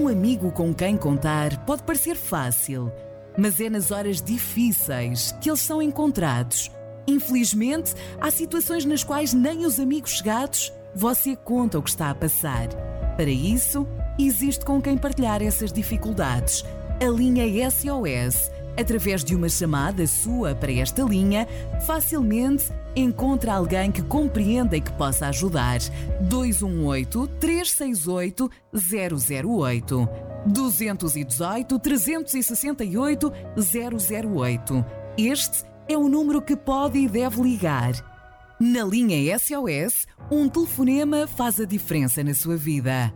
um amigo com quem contar pode parecer fácil, mas é nas horas difíceis que eles são encontrados. Infelizmente, há situações nas quais nem os amigos chegados você conta o que está a passar. Para isso, existe com quem partilhar essas dificuldades. A linha SOS. Através de uma chamada sua para esta linha, facilmente encontra alguém que compreenda e que possa ajudar. 218-368-008. 218-368-008. Este é o número que pode e deve ligar. Na linha SOS, um telefonema faz a diferença na sua vida.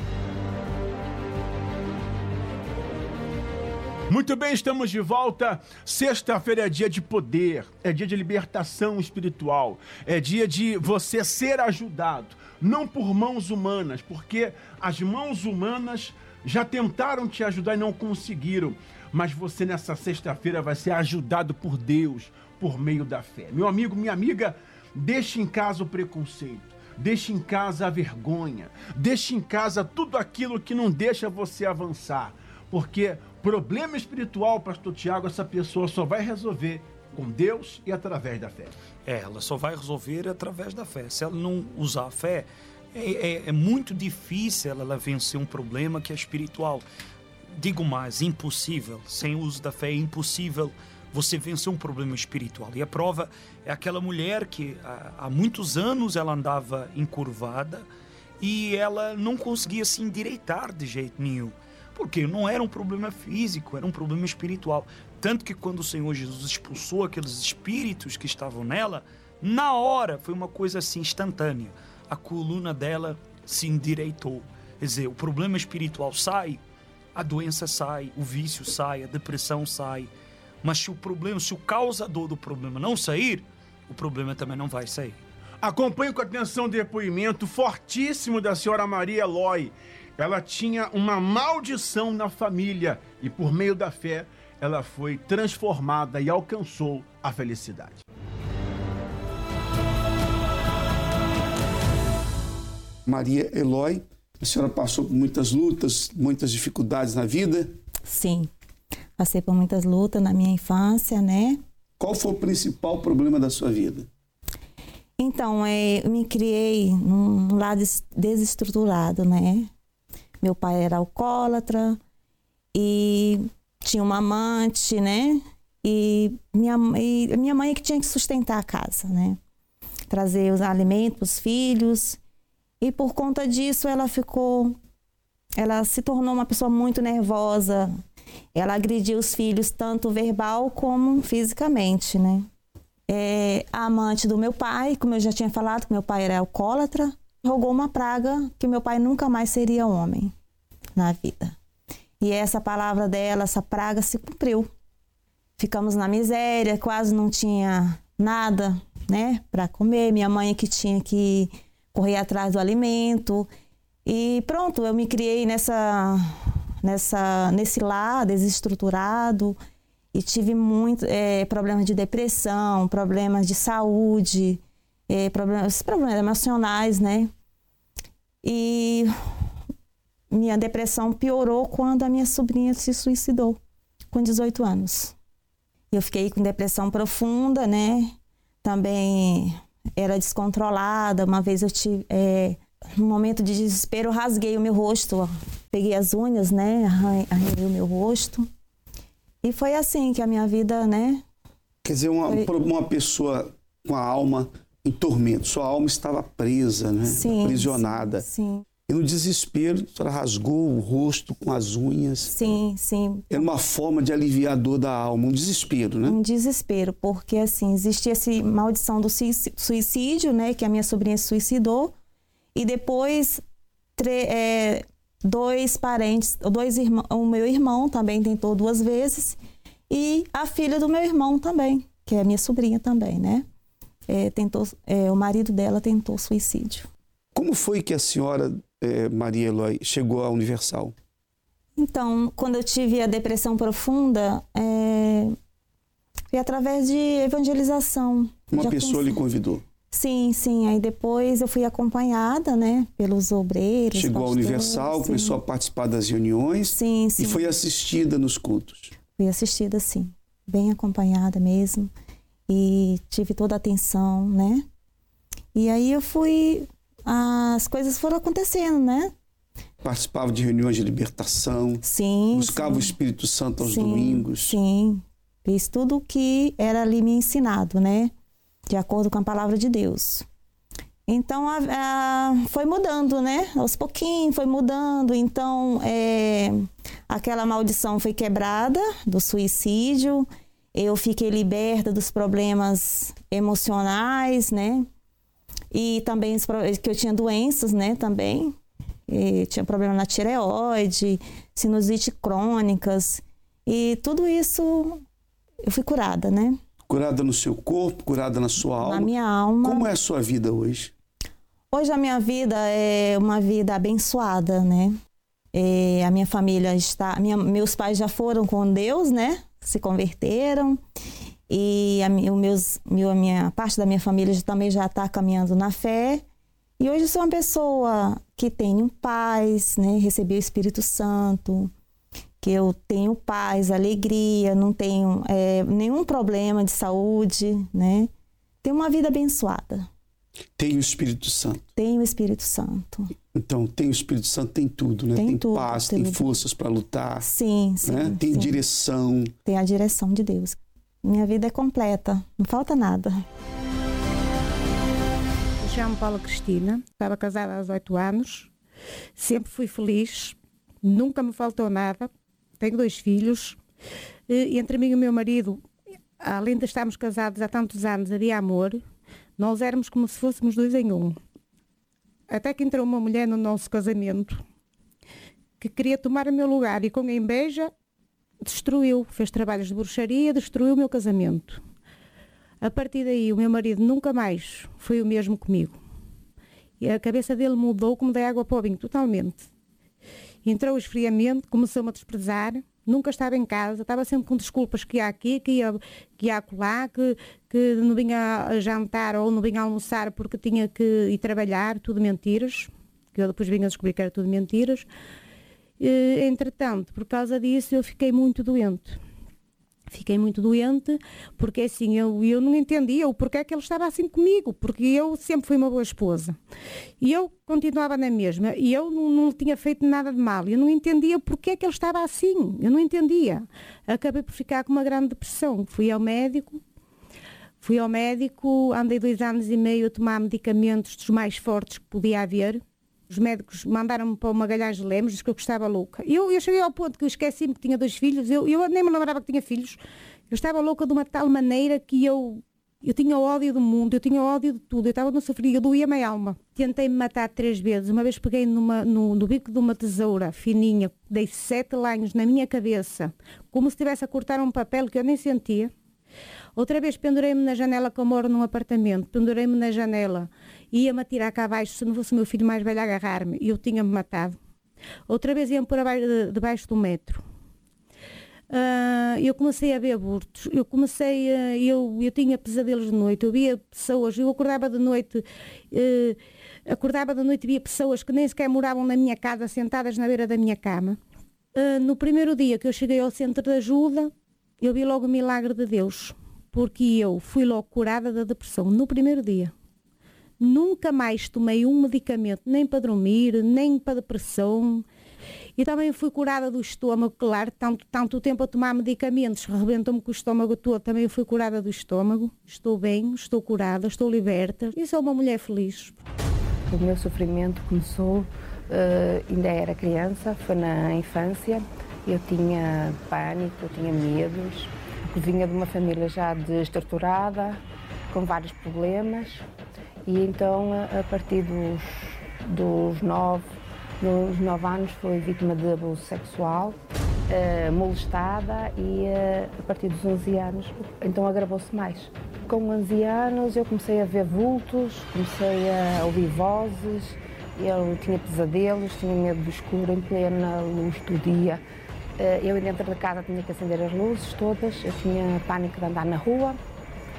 Muito bem, estamos de volta. Sexta-feira é dia de poder, é dia de libertação espiritual, é dia de você ser ajudado, não por mãos humanas, porque as mãos humanas já tentaram te ajudar e não conseguiram, mas você nessa sexta-feira vai ser ajudado por Deus, por meio da fé. Meu amigo, minha amiga, deixe em casa o preconceito. Deixe em casa a vergonha, deixe em casa tudo aquilo que não deixa você avançar, porque problema espiritual, pastor Tiago, essa pessoa só vai resolver com Deus e através da fé. Ela só vai resolver através da fé. Se ela não usar a fé, é muito difícil ela vencer um problema que é espiritual. Digo mais, impossível. Sem o uso da fé é impossível você vencer um problema espiritual. E a prova é aquela mulher que há muitos anos ela andava encurvada e ela não conseguia se endireitar de jeito nenhum. Porque não era um problema físico, era um problema espiritual. Tanto que quando o Senhor Jesus expulsou aqueles espíritos que estavam nela, na hora, foi uma coisa assim instantânea. A coluna dela se endireitou. Quer dizer, o problema espiritual sai, a doença sai, o vício sai, a depressão sai. Mas se o causador do problema não sair, o problema também não vai sair. Acompanhe com atenção o depoimento fortíssimo da senhora Maria Eloy. Ela tinha uma maldição na família e por meio da fé ela foi transformada e alcançou a felicidade. Maria Eloy, a senhora passou por muitas lutas, muitas dificuldades na vida? Sim, passei por muitas lutas na minha infância, né? Qual foi o principal problema da sua vida? Então, eu me criei num lar desestruturado, né? Meu pai era alcoólatra e tinha uma amante, né? E minha mãe que tinha que sustentar a casa, né? Trazer os alimentos para os filhos. E por conta disso ela se tornou uma pessoa muito nervosa. Ela agredia os filhos tanto verbal como fisicamente, né? A amante do meu pai, como eu já tinha falado, que meu pai era alcoólatra, rogou uma praga que meu pai nunca mais seria homem na vida. E essa palavra dela, essa praga se cumpriu. Ficamos na miséria, quase não tinha nada, né, para comer. Minha mãe que tinha que correr atrás do alimento. E pronto, eu me criei nesse lar desestruturado e tive problemas de depressão, problemas de saúde, problemas emocionais, né? E minha depressão piorou quando a minha sobrinha se suicidou, com 18 anos. Eu fiquei com depressão profunda, né? Também era descontrolada. Uma vez eu tive, num momento de desespero, eu rasguei o meu rosto, peguei as unhas, né? Arranhei o meu rosto. E foi assim que a minha vida, né? Quer dizer, uma pessoa com a alma em tormento, sua alma estava presa, né? Sim, aprisionada. Sim. E no desespero, a senhora rasgou o rosto com as unhas. Sim, sim. Era uma forma de aliviar a dor da alma, um desespero, né? Um desespero, porque assim, existia essa maldição do suicídio, né? Que a minha sobrinha se suicidou. E depois, dois parentes, o meu irmão também tentou 2 vezes. E a filha do meu irmão também, que é a minha sobrinha também, né? O marido dela tentou suicídio. Como foi que a senhora, Maria Eloy, chegou à Universal? Então, quando eu tive a depressão profunda, foi através de evangelização. Uma pessoa lhe convidou? Sim, sim. Aí depois eu fui acompanhada, né, pelos obreiros. Chegou à pastores, Universal, sim. começou a participar das reuniões. Sim, sim. E foi assistida nos cultos. Fui assistida, sim. Bem acompanhada mesmo. E tive toda a atenção, né? E aí eu fui... As coisas foram acontecendo, né? Participava de reuniões de libertação. Sim. Buscava sim. o Espírito Santo aos Sim, domingos. Sim. Fiz tudo o que era ali me ensinado, né? De acordo com a palavra de Deus. Então, foi mudando, né? Aos pouquinhos foi mudando. Então, aquela maldição foi quebrada do suicídio. Eu fiquei liberta dos problemas emocionais, né? E também que eu tinha doenças, né? Também. Tinha problema na tireoide, sinusite crônicas. E tudo isso eu fui curada, né? Curada no seu corpo, curada na sua alma. Na minha alma. Como é a sua vida hoje? Hoje a minha vida é uma vida abençoada, né? A minha família meus pais já foram com Deus, né? Se converteram. E a minha parte da minha família também já está caminhando na fé. E hoje eu sou uma pessoa que tenho paz, né? Recebi o Espírito Santo, que eu tenho paz, alegria, não tenho nenhum problema de saúde, né? Tenho uma vida abençoada. Tem o Espírito Santo. Tem o Espírito Santo. Então, tem o Espírito Santo, tem tudo, né? Tem tudo, paz, tem forças para lutar. Sim, sim. Né? Tem sim. direção. Tem a direção de Deus. Minha vida é completa, não falta nada. Me chamo Paula Cristina, estava casada há 18 anos, sempre fui feliz, nunca me faltou nada, tenho 2 filhos, e entre mim e o meu marido, além de estarmos casados há tantos anos, havia amor. Nós éramos como se fôssemos 2 em 1. Até que entrou uma mulher no nosso casamento que queria tomar o meu lugar e com a inveja destruiu, fez trabalhos de bruxaria, destruiu o meu casamento. A partir daí o meu marido nunca mais foi o mesmo comigo. E a cabeça dele mudou como da água para o vinho, totalmente. Entrou o esfriamento, começou-me a desprezar. Nunca estava em casa, estava sempre com desculpas que ia aqui, que ia acolá, que não vinha a jantar ou não vinha a almoçar porque tinha que ir trabalhar, tudo mentiras, que eu depois vim a descobrir que era tudo mentiras. Entretanto, por causa disso, eu fiquei muito doente. Fiquei muito doente porque assim, eu não entendia o porquê que ele estava assim comigo, porque eu sempre fui uma boa esposa. E eu continuava na mesma, e eu não tinha feito nada de mal. Eu não entendia porquê que ele estava assim, eu não entendia. Acabei por ficar com uma grande depressão. Fui ao médico, andei 2 anos e meio a tomar medicamentos dos mais fortes que podia haver. Os médicos mandaram-me para o Magalhães de Lemos, disse que eu estava louca. Eu cheguei ao ponto que eu esqueci-me que tinha 2 filhos, eu nem me lembrava que tinha filhos. Eu estava louca de uma tal maneira que eu tinha ódio do mundo, eu tinha ódio de tudo, eu estava no sofrimento, eu doía-me a alma. Tentei me matar 3 vezes, uma vez peguei no bico de uma tesoura fininha, dei 7 lanhos na minha cabeça, como se estivesse a cortar um papel que eu nem sentia. Outra vez pendurei-me na janela, que eu moro num apartamento, pendurei-me na janela, ia-me atirar cá abaixo, se não fosse o meu filho mais velho a agarrar-me, e eu tinha-me matado. Outra vez ia-me pôr debaixo do metro. Eu comecei a ver abortos, eu tinha pesadelos de noite, eu via pessoas, eu acordava de noite e via pessoas que nem sequer moravam na minha casa, sentadas na beira da minha cama. No primeiro dia que eu cheguei ao centro de ajuda, eu vi logo o milagre de Deus, porque eu fui logo curada da depressão, no primeiro dia. Nunca mais tomei um medicamento, nem para dormir, nem para depressão. E também fui curada do estômago, claro, tanto tempo a tomar medicamentos, rebentou-me com o estômago todo, também fui curada do estômago. Estou bem, estou curada, estou liberta e sou uma mulher feliz. O meu sofrimento começou, ainda era criança, foi na infância. Eu tinha pânico, eu tinha medos, porque vinha de uma família já desestruturada, com vários problemas. E então, a partir dos 9 anos, fui vítima de abuso sexual, molestada, e a partir dos 11 anos, então agravou-se mais. Com 11 anos eu comecei a ver vultos, comecei a ouvir vozes, eu tinha pesadelos, tinha medo do escuro em plena luz do dia. Eu dentro da casa tinha que acender as luzes todas, eu tinha pânico de andar na rua.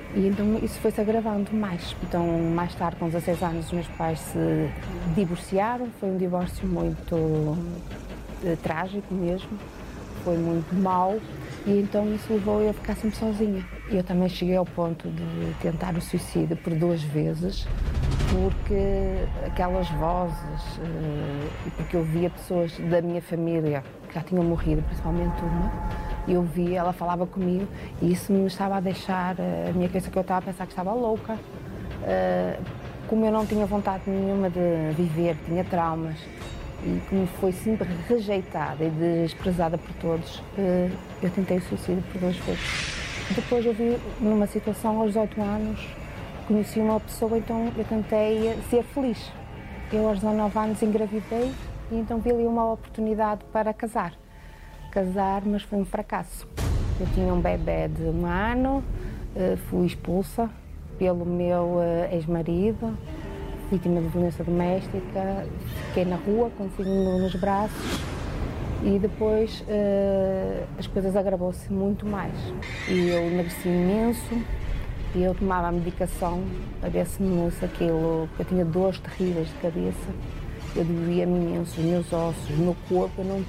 E então isso foi-se agravando mais. Então, mais tarde, com 16 anos, os meus pais se divorciaram. Foi um divórcio muito trágico mesmo, foi muito mau. E então isso levou eu a ficar sempre sozinha. Eu também cheguei ao ponto de tentar o suicídio por 2 vezes, porque aquelas vozes, e porque eu via pessoas da minha família que já tinham morrido, principalmente uma, e eu via, ela falava comigo, e isso me estava a deixar, a minha cabeça, que eu estava a pensar que estava louca. Como eu não tinha vontade nenhuma de viver, tinha traumas, e como foi sempre rejeitada e desprezada por todos, eu tentei o suicídio por 2 vezes. Depois eu vi numa situação aos 18 anos, conheci uma pessoa, então eu tentei ser feliz. Eu aos 19 anos engravidei e então vi ali uma oportunidade para casar, mas foi um fracasso. Eu tinha um bebê de 1 ano, fui expulsa pelo meu ex-marido, vítima de violência doméstica, fiquei na rua com o filho nos braços e depois as coisas agravou-se muito mais. E eu emagreci imenso e eu tomava a medicação a ver se aquilo, porque eu tinha dores terríveis de cabeça, eu doía-me imenso, os meus ossos, o meu corpo, eu não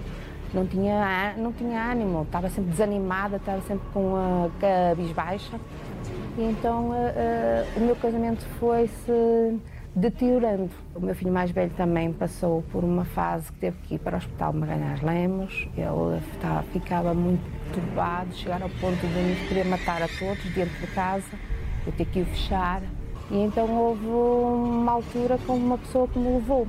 tinha ânimo, estava sempre desanimada, estava sempre com a cabisbaixa. E então o meu casamento foi-se deteriorando. O meu filho mais velho também passou por uma fase que teve que ir para o Hospital Magalhães Lemos. Ele ficava muito turbado, chegar ao ponto de nos querer matar a todos dentro de casa, eu ter que o fechar. E então houve uma altura com uma pessoa que me levou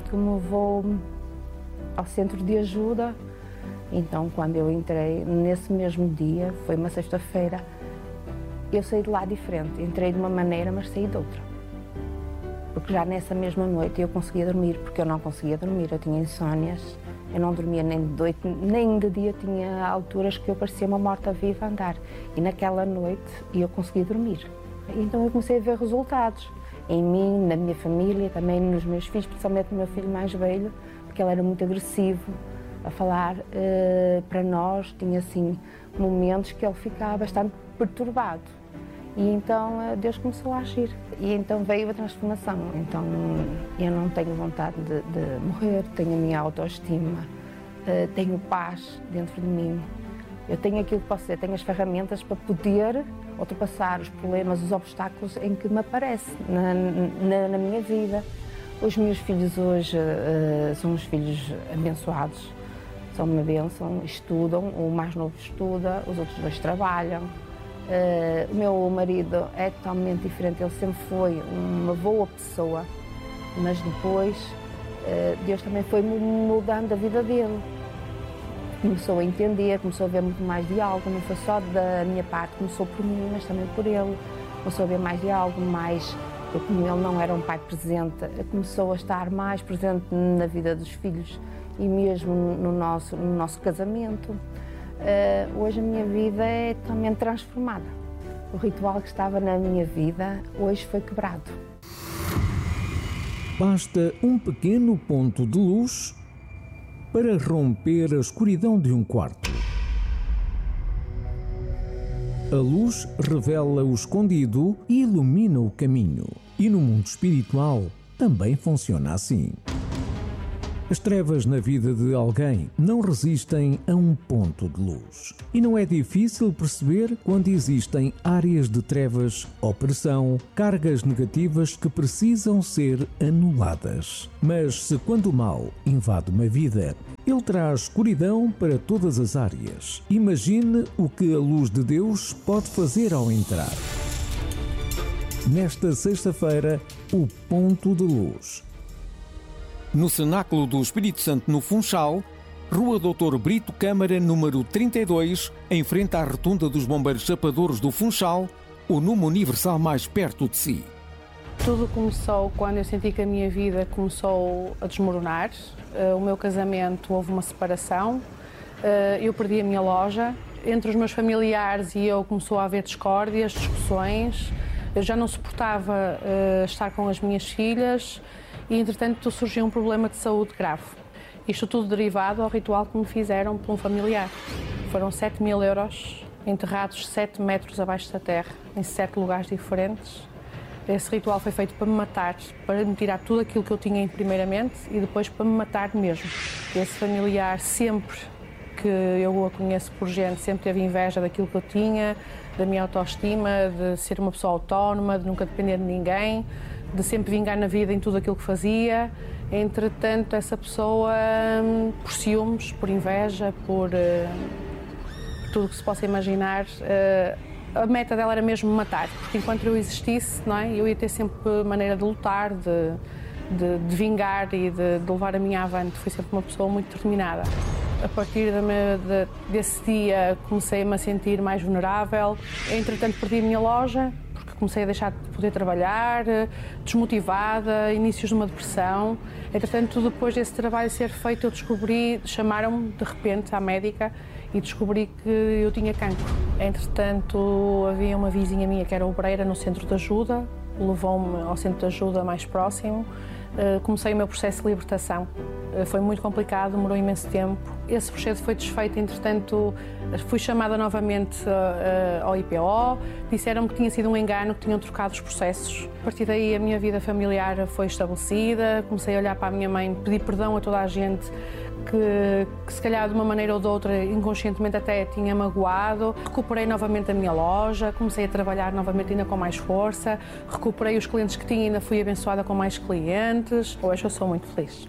ao centro de ajuda. Então, quando eu entrei, nesse mesmo dia, foi uma sexta-feira, eu saí de lá diferente. Entrei de uma maneira, mas saí de outra. Porque já nessa mesma noite eu conseguia dormir, porque eu não conseguia dormir, eu tinha insónias, eu não dormia nem de noite, nem de dia, tinha alturas que eu parecia uma morta-viva a andar. E naquela noite eu conseguia dormir. Então eu comecei a ver resultados em mim, na minha família, também nos meus filhos, principalmente no meu filho mais velho, porque ele era muito agressivo a falar para nós, tinha assim momentos que ele ficava bastante perturbado. E então Deus começou a agir. E então veio a transformação. Então eu não tenho vontade de morrer, tenho a minha autoestima, tenho paz dentro de mim. Eu tenho aquilo que posso dizer, tenho as ferramentas para poder ultrapassar os problemas, os obstáculos em que me aparecem na minha vida. Os meus filhos hoje são uns filhos abençoados, são uma bênção, estudam, o mais novo estuda, os outros 2 trabalham. O meu marido é totalmente diferente, ele sempre foi uma boa pessoa, mas depois Deus também foi mudando a vida dele. Começou a entender, começou a ver muito mais de algo, não foi só da minha parte, começou por mim, mas também por ele. Começou a ver mais de algo, eu, como ele não era um pai presente, começou a estar mais presente na vida dos filhos e mesmo no nosso casamento. Hoje a minha vida é totalmente transformada. O ritual que estava na minha vida hoje foi quebrado. Basta um pequeno ponto de luz para romper a escuridão de um quarto. A luz revela o escondido e ilumina o caminho. E no mundo espiritual também funciona assim. As trevas na vida de alguém não resistem a um ponto de luz. E não é difícil perceber quando existem áreas de trevas, opressão, cargas negativas que precisam ser anuladas. Mas se quando o mal invade uma vida, ele traz escuridão para todas as áreas. Imagine o que a luz de Deus pode fazer ao entrar. Nesta sexta-feira, o ponto de luz. No Cenáculo do Espírito Santo, no Funchal, Rua Doutor Brito Câmara, número 32, em frente à Rotunda dos Bombeiros Chapadores do Funchal, o Numo Universal mais perto de si. Tudo começou quando eu senti que a minha vida começou a desmoronar. O meu casamento, houve uma separação, eu perdi a minha loja. Entre os meus familiares e eu começou a haver discórdias, discussões. Eu já não suportava estar com as minhas filhas e, entretanto, surgiu um problema de saúde grave. Isto tudo derivado ao ritual que me fizeram por um familiar. Foram 7.000 euros enterrados 7 metros abaixo da terra, em 7 lugares diferentes. Esse ritual foi feito para me matar, para me tirar tudo aquilo que eu tinha primeiramente e depois para me matar mesmo. Esse familiar, sempre que eu a conheço por gente, sempre teve inveja daquilo que eu tinha, da minha autoestima, de ser uma pessoa autónoma, de nunca depender de ninguém, de sempre vingar na vida em tudo aquilo que fazia. Entretanto, essa pessoa, por ciúmes, por inveja, por tudo o que se possa imaginar, a meta dela era mesmo me matar, porque enquanto eu existisse, não é, eu ia ter sempre maneira de lutar, de vingar e de levar a minha avante. Fui sempre uma pessoa muito determinada. A partir desse dia comecei-me a sentir mais vulnerável. Entretanto, perdi a minha loja, porque comecei a deixar de poder trabalhar, desmotivada, inícios de uma depressão. Entretanto, depois desse trabalho ser feito, eu descobri, chamaram-me de repente à médica e descobri que eu tinha cancro. Entretanto, havia uma vizinha minha que era obreira no centro de ajuda, levou-me ao centro de ajuda mais próximo. Comecei o meu processo de libertação. Foi muito complicado, demorou imenso tempo. Esse processo foi desfeito, entretanto, fui chamada novamente ao IPO, disseram-me que tinha sido um engano, que tinham trocado os processos. A partir daí a minha vida familiar foi estabelecida, comecei a olhar para a minha mãe, pedir perdão a toda a gente que se calhar de uma maneira ou de outra, inconscientemente até tinha magoado. Recuperei novamente a minha loja, comecei a trabalhar novamente ainda com mais força, recuperei os clientes que tinha e ainda fui abençoada com mais clientes. Hoje eu sou muito feliz.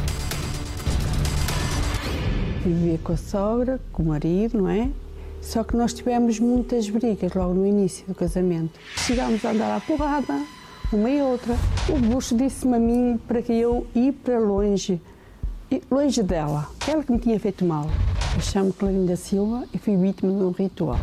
Vivia com a sogra, com o marido, não é? Só que nós tivemos muitas brigas logo no início do casamento. Chegámos a andar à porrada, uma e outra. O Busto disse-me a mim para que eu ir para longe dela, ela que me tinha feito mal. Eu chamo-me Clarinda Silva e fui vítima de um ritual.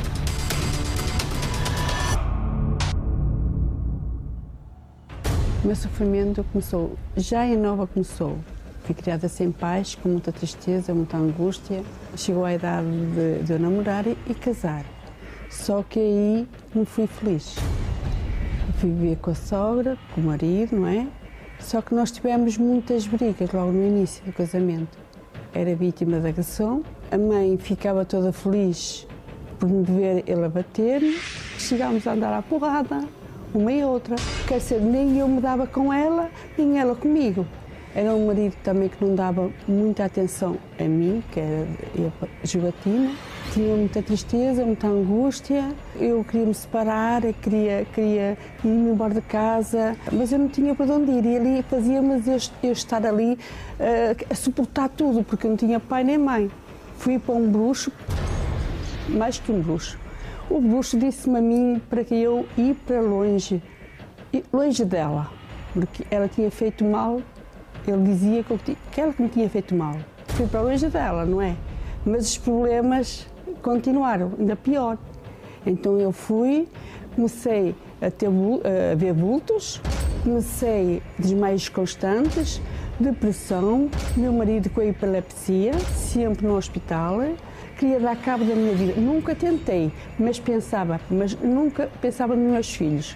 O meu sofrimento começou, já em Nova começou. Fui criada sem pais, com muita tristeza, muita angústia. Chegou a idade de eu namorar e casar. Só que aí não fui feliz. Eu fui viver com a sogra, com o marido, não é? Só que nós tivemos muitas brigas logo no início do casamento. Era vítima de agressão, a mãe ficava toda feliz por me ver ele a bater-me. Chegámos a andar à porrada, uma e outra. Quer dizer, nem eu me dava com ela, nem ela comigo. Era um marido também que não dava muita atenção a mim, que era jogatina. Tinha muita tristeza, muita angústia. Eu queria me separar, queria ir-me embora de casa, mas eu não tinha para onde ir. E ali fazia-me eu estar ali a suportar tudo, porque eu não tinha pai nem mãe. Fui para um bruxo, mais que um bruxo. O bruxo disse-me a mim para que eu ir para longe dela, porque ela tinha feito mal. Ele dizia que ela me tinha feito mal. Fui para longe dela, não é? Mas os problemas continuaram, ainda pior. Então eu comecei a ver vultos, comecei desmaios constantes, depressão, meu marido com a epilepsia, sempre no hospital. Queria dar cabo da minha vida. Nunca tentei, mas nunca pensava nos meus filhos.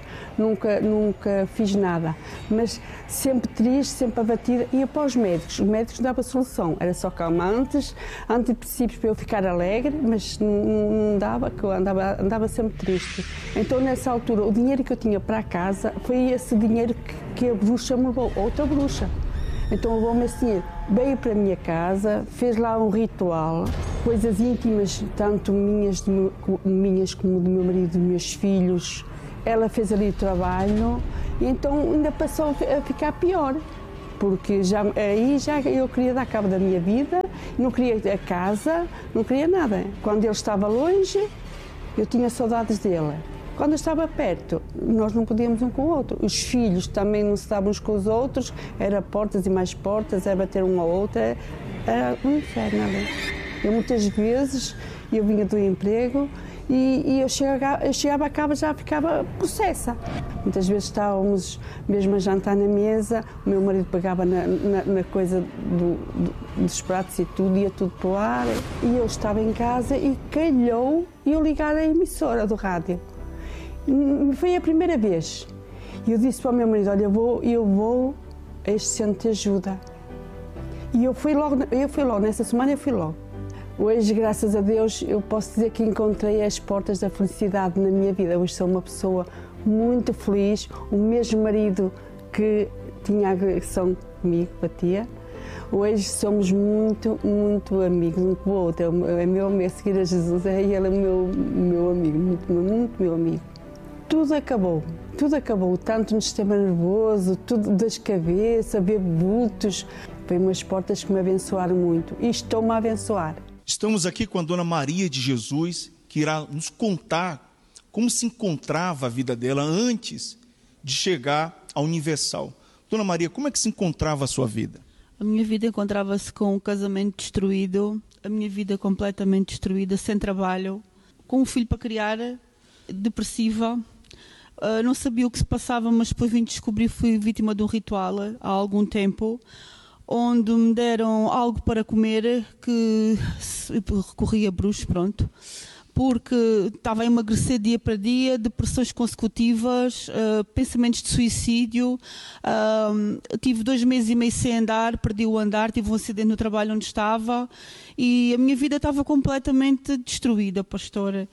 Nunca fiz nada. Mas sempre triste, sempre abatida. Ia para os médicos. Os médicos davam solução. Era só calmantes, antidepressivos para eu ficar alegre, mas não dava, que eu andava sempre triste. Então, nessa altura, o dinheiro que eu tinha para casa foi esse dinheiro que a bruxa me levou, outra bruxa. Então levou-me esse dinheiro, veio para a minha casa, fez lá um ritual, coisas íntimas, tanto minhas como do meu marido, dos meus filhos. Ela fez ali o trabalho e então ainda passou a ficar pior, porque aí eu queria dar cabo da minha vida, não queria a casa, não queria nada. Quando ele estava longe, eu tinha saudades dele. Quando eu estava perto, nós não podíamos um com o outro. Os filhos também não se davam uns com os outros, era portas e mais portas, era bater um ao outro, era um inferno ali. Eu muitas vezes, eu vinha do emprego e eu chegava a casa já ficava possessa. Muitas vezes estávamos mesmo a jantar na mesa, o meu marido pegava na coisa dos pratos e tudo, ia tudo para o ar. E eu estava em casa e calhou eu ligar a emissora do rádio. Foi a primeira vez. E eu disse para o meu marido, olha, eu vou a este centro de ajuda. E eu fui logo, nessa semana eu fui logo. Hoje, graças a Deus, eu posso dizer que encontrei as portas da felicidade na minha vida. Hoje sou uma pessoa muito feliz. O mesmo marido que tinha agressão comigo, batia, hoje somos muito, muito amigos um com o outro. É meu amigo, seguir a Jesus, e ele é meu amigo, muito meu amigo. Tudo acabou, tanto no sistema nervoso, tudo das cabeças, ver bultos. Foi umas portas que me abençoaram muito e estão-me a abençoar. Estamos aqui com a Dona Maria de Jesus, que irá nos contar como se encontrava a vida dela antes de chegar à Universal. Dona Maria, como é que se encontrava a sua vida? A minha vida encontrava-se com um casamento destruído, a minha vida completamente destruída, sem trabalho, com um filho para criar, depressiva. Não sabia o que se passava, mas depois vim descobrir, fui vítima de um ritual há algum tempo, onde me deram algo para comer, que recorri a bruxos, pronto, porque estava a emagrecer dia para dia, depressões consecutivas, pensamentos de suicídio, tive 2 meses e meio sem andar, perdi o andar, tive um acidente no trabalho onde estava e a minha vida estava completamente destruída, pastora.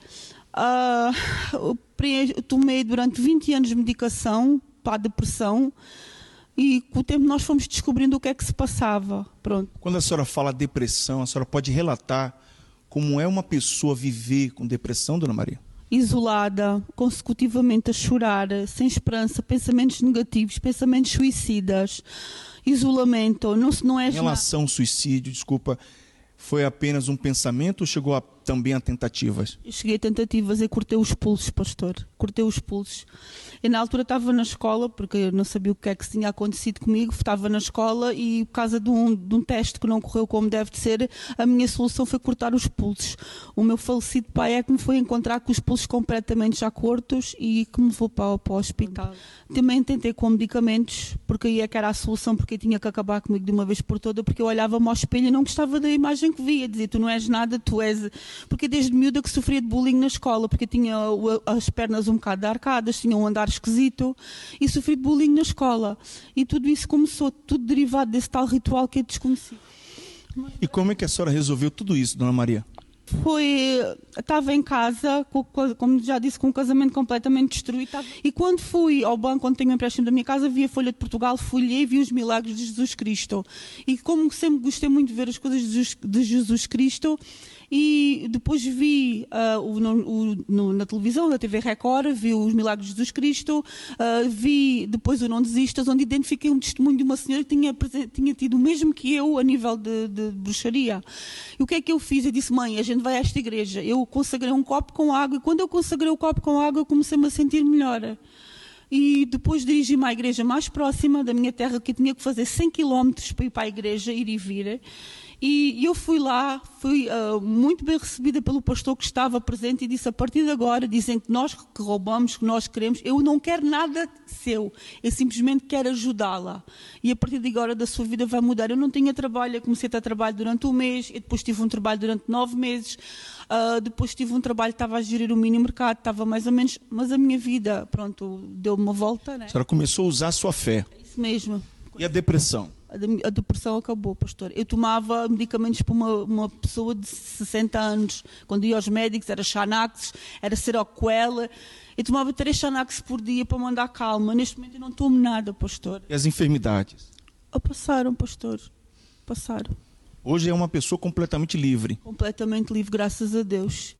Tomei durante 20 anos de medicação para a depressão e com o tempo nós fomos descobrindo o que é que se passava. Pronto. Quando a senhora fala depressão, a senhora pode relatar como é uma pessoa viver com depressão, Dona Maria? Isolada, consecutivamente a chorar, sem esperança, pensamentos negativos, pensamentos suicidas, isolamento. Não é em relação ao suicídio, desculpa, foi apenas um pensamento ou chegou também a tentativas? Eu cheguei a tentativas e cortei os pulsos, pastor. Cortei os pulsos. Eu na altura estava na escola, porque eu não sabia o que é que tinha acontecido comigo, estava na escola e por causa de um teste que não correu como deve de ser, a minha solução foi cortar os pulsos. O meu falecido pai é que me foi encontrar com os pulsos completamente já cortos e que me levou para o hospital. Também tentei com medicamentos, porque aí é que era a solução, porque eu tinha que acabar comigo de uma vez por toda, porque eu olhava-me ao espelho e não gostava da imagem que via, dizia, tu não és nada, tu és... Porque desde miúda que sofria de bullying na escola, porque tinha as pernas um bocado arcadas, tinha um andar esquisito e sofri de bullying na escola. E tudo isso começou, tudo derivado desse tal ritual que eu desconheci. E como é que a senhora resolveu tudo isso, Dona Maria? Estava em casa, como já disse, com um casamento completamente destruído. E quando fui ao banco, onde tenho o empréstimo da minha casa, vi a Folha de Portugal, folhei e vi os milagres de Jesus Cristo. E como sempre gostei muito de ver as coisas de Jesus Cristo, e depois vi na televisão, na TV Record, vi os milagres de Jesus Cristo, vi depois o Não Desistas, onde identifiquei um testemunho de uma senhora que tinha tido o mesmo que eu a nível de bruxaria. E o que é que eu fiz? Eu disse, mãe, a gente vai a esta igreja. Eu consagrei um copo com água e quando eu consagrei o copo com água eu comecei-me a sentir melhor. E depois dirigi-me à igreja mais próxima da minha terra, que eu tinha que fazer 100 km para ir para a igreja, ir e vir. E eu fui lá, fui muito bem recebida pelo pastor que estava presente e disse, a partir de agora, dizem que nós que roubamos, que nós queremos, eu não quero nada seu, eu simplesmente quero ajudá-la. E a partir de agora da sua vida vai mudar. Eu não tinha trabalho, eu comecei a ter trabalho durante um mês, eu depois tive um trabalho durante 9 meses, depois tive um trabalho, estava a gerir o mini mercado, estava mais ou menos, mas a minha vida, pronto, deu uma volta. Né? A senhora começou a usar a sua fé. É isso mesmo. E a depressão? A depressão acabou, pastor. Eu tomava medicamentos para uma pessoa de 60 anos. Quando ia aos médicos, era Xanax, era Seroquel. Eu tomava 3 Xanax por dia para mandar calma. Neste momento eu não tomo nada, pastor. E as enfermidades? Passaram, pastor. Passaram. Hoje é uma pessoa completamente livre. Completamente livre, graças a Deus.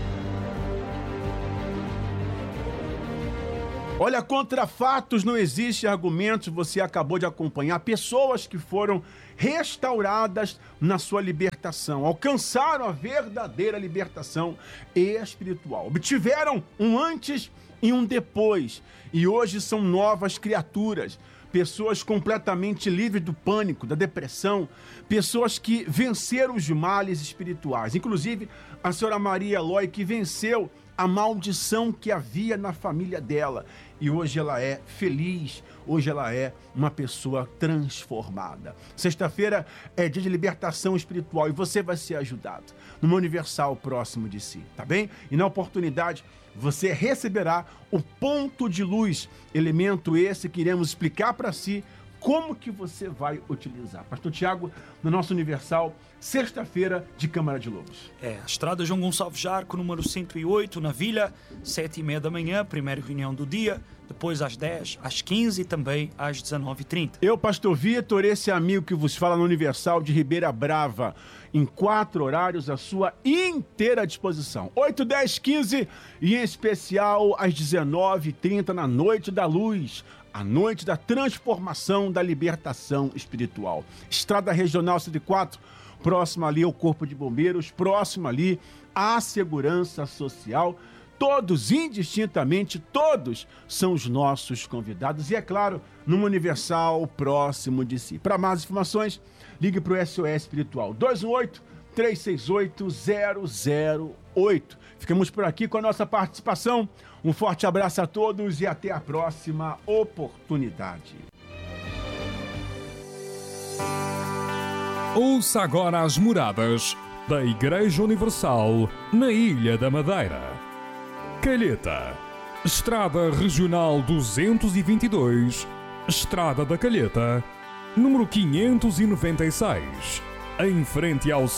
Olha, contra fatos não existe argumentos, você acabou de acompanhar pessoas que foram restauradas na sua libertação, alcançaram a verdadeira libertação espiritual, obtiveram um antes e um depois, e hoje são novas criaturas, pessoas completamente livres do pânico, da depressão, pessoas que venceram os males espirituais, inclusive a senhora Maria Eloy, que venceu a maldição que havia na família dela. E hoje ela é feliz, hoje ela é uma pessoa transformada. Sexta-feira é dia de libertação espiritual e você vai ser ajudado numa Universal próximo de si, tá bem? E na oportunidade você receberá o ponto de luz, elemento esse que iremos explicar para si como que você vai utilizar. Pastor Tiago, no nosso Universal, sexta-feira de Câmara de Lobos. A Estrada João Gonçalves Jarco, número 108, na Vila, 7h30 da manhã, primeira reunião do dia, depois às 10, às 15 e também às 19h30. Eu, Pastor Vitor, esse amigo que vos fala no Universal de Ribeira Brava, em 4 horários à sua inteira disposição. 8, 10, 15 e em especial às 19h30 na Noite da Luz, a noite da transformação, da libertação espiritual. Estrada Regional 104, próximo ali ao Corpo de Bombeiros, próximo ali à Segurança Social. Todos, indistintamente, todos são os nossos convidados. E, é claro, numa Universal próximo de si. Para mais informações, ligue para o SOS Espiritual 218-368-008. Ficamos por aqui com a nossa participação. Um forte abraço a todos e até a próxima oportunidade. Ouça agora as moradas da Igreja Universal na Ilha da Madeira. Calheta, Estrada Regional 222, Estrada da Calheta, número 596, em frente ao